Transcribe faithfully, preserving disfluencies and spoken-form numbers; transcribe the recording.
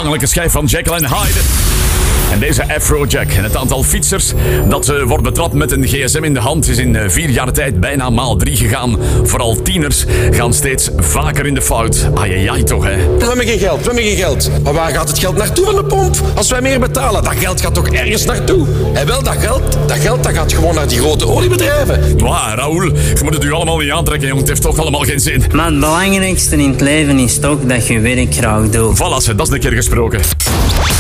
onvervangelijke schijf van Jekyll en Hyde. En deze Afrojack en het aantal fietsers dat uh, wordt betrapt met een gsm in de hand is in uh, vier jaar tijd bijna maal drie gegaan. Vooral tieners gaan steeds vaker in de fout. Ai, ai, toch, hè? We hebben geen geld, we hebben geen geld. Maar waar gaat het geld naartoe van de pomp? Als wij meer betalen, dat geld gaat toch ergens naartoe? En wel, dat geld, dat geld dat gaat gewoon naar die grote oliebedrijven. Waar, Raoul? Je moet het u allemaal niet aantrekken, jongen. Het heeft toch allemaal geen zin. Maar het belangrijkste in het leven is toch dat je werk graag doet. Voilà, dat is een keer gesproken.